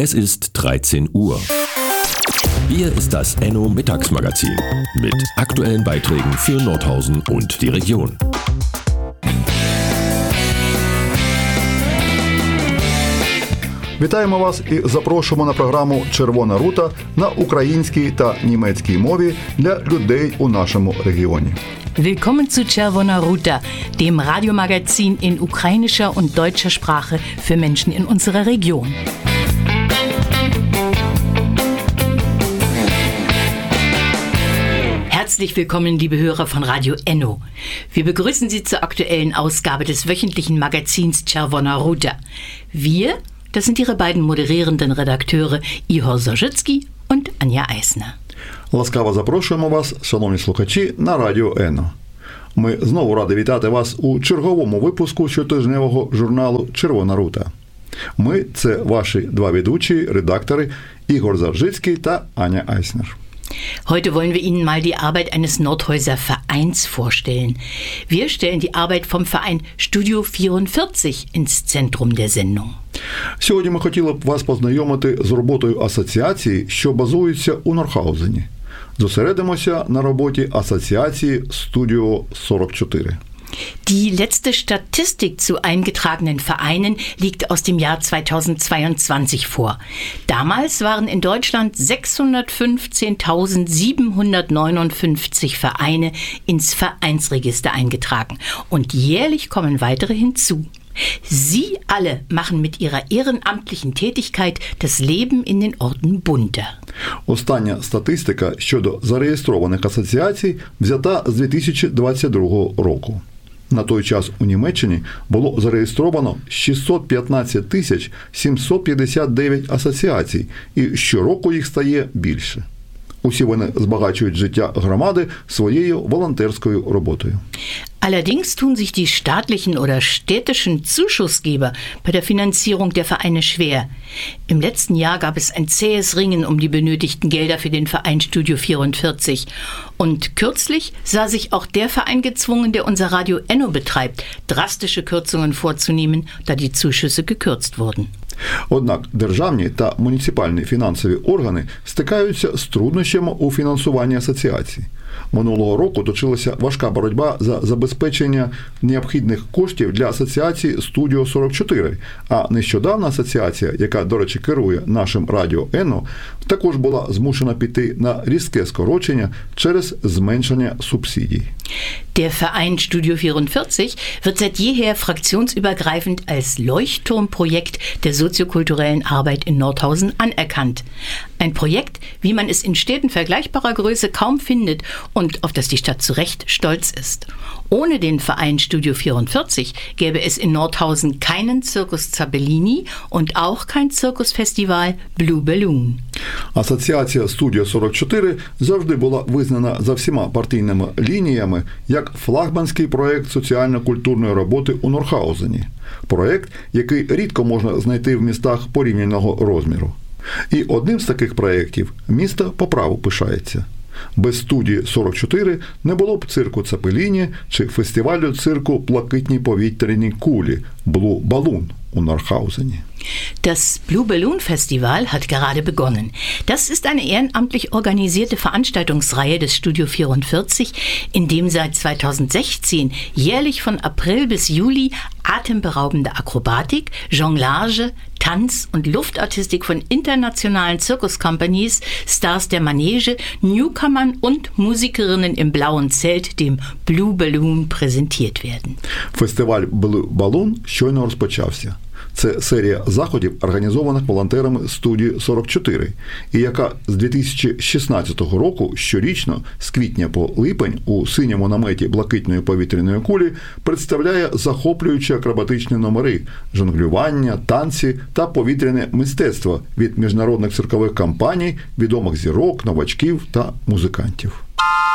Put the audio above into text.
Es ist 13 Uhr. Hier ist das Enno Mittagsmagazin mit aktuellen Beiträgen für Nordhausen und die Region. Вітаємо вас і запрошуємо на програму «Червона рута» на українській та німецькій мові для людей у нашому регіоні. Willkommen zu Czerwona Ruta, dem Radiomagazin in ukrainischer und deutscher Sprache für Menschen in unserer Region. Herzlich willkommen, liebe Hörer von Radio Enno. Wir begrüßen Sie zur aktuellen Ausgabe des wöchentlichen Magazins Czerwona Ruta. Wir, das sind Ihre beiden moderierenden Redakteure Ihor Zorzycki und Anja Eisner. Ласкаво запрошуємо вас, шановні слухачі, на Радіо Ено. Ми знову раді вітати вас у черговому випуску щотижневого журналу «Червона рута». Ми – це ваші два ведучі, редактори Ігор Зорzycki та Anja Eisner. Heute wollen wir Ihnen mal die Arbeit eines Nordhäuser Vereins vorstellen. Wir stellen die Arbeit vom Verein Studio 44 ins Zentrum der Sendung. Сьогодні ми хотіли б вас познайомити з роботою асоціації, що базується у Нордхаузені. Зосередимося на роботі асоціації Studio 44. Die letzte Statistik zu eingetragenen Vereinen liegt aus dem Jahr 2022 vor. Damals waren in Deutschland 615.759 Vereine ins Vereinsregister eingetragen und jährlich kommen weitere hinzu. Sie alle machen mit ihrer ehrenamtlichen Tätigkeit das Leben in den Orten bunter. Остання статистика щодо зареєстрованих асоціацій взята з 2022 року. На той час у Німеччині було зареєстровано 615 759 асоціацій, і щороку їх стає більше. Усі вони збагачують життя громади своєю волонтерською роботою. Allerdings tun sich die staatlichen oder städtischen Zuschussgeber bei der Finanzierung der Vereine schwer. Im letzten Jahr gab es ein zähes Ringen um die benötigten Gelder für den Verein Studio 44. Und kürzlich sah sich auch der Verein gezwungen, der unser Radio Enno betreibt, drastische Kürzungen vorzunehmen, da die Zuschüsse gekürzt wurden. Однак державні та муніципальні фінансові органи стикаються з труднощами у фінансуванні асоціацій. Минулого року точилася важка боротьба за забезпечення необхідних коштів для асоціації Studio 44, а нещодавна асоціація, яка, до речі, керує нашим Радіо Ено, також була змушена піти на різке скорочення через зменшення субсидій. Der Verein Studio 44 wird seit jeher fraktionsübergreifend als Leuchtturmprojekt der soziokulturellen Arbeit in Nordhausen anerkannt. Ein Projekt, wie man es in Städten vergleichbarer Größe kaum findet und auf das die Stadt zu Recht stolz ist. Ohne den Verein Studio 44 gäbe es in Nordhausen keinen Circus Zabellini und auch kein Zirkusfestival Blue Balloon. Асоціація Studio 44 завжди була визнана за всіма партійними лініями як флагманський проєкт соціально-культурної роботи у Нордхаузені. Проєкт, який рідко можна знайти в містах порівняного розміру. І одним з таких проєктів місто по праву пишається. Без студії 44 не було б цирку Цапеліні чи фестивалю цирку «Блакитні повітряні кулі» Blue Balloon у Нордхаузені. Das Blue Balloon Festival hat gerade begonnen. Das ist eine ehrenamtlich organisierte Veranstaltungsreihe des Studio 44, in dem seit 2016 jährlich von April bis Juli atemberaubende Akrobatik, Jonglage, Tanz und Luftartistik von internationalen Zirkuscompanies, Stars der Manege, Newcomern und Musikerinnen im blauen Zelt, dem Blue Balloon, präsentiert werden. Фестиваль Blue Balloon щойно розпочався. Це серія заходів, організованих волонтерами студії 44, і яка з 2016 року щорічно, з квітня по липень, у синьому наметі блакитної повітряної кулі представляє захоплюючі акробатичні номери, жонглювання, танці та повітряне мистецтво від міжнародних циркових компаній, відомих зірок, новачків та музикантів.